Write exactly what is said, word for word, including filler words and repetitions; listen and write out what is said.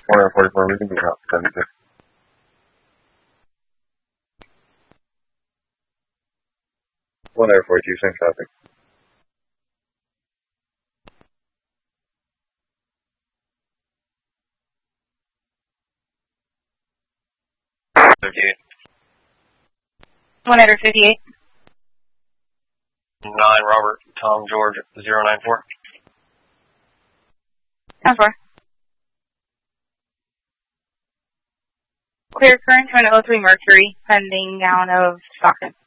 four forty-four, we can be out seventy-six. one Air forty-two, same traffic. fifty-eight. one Air fifty-eight. nine Robert, Tom George, zero nine four. ten four. Clear current, trying to oh three Mercury, pending down of Stockton.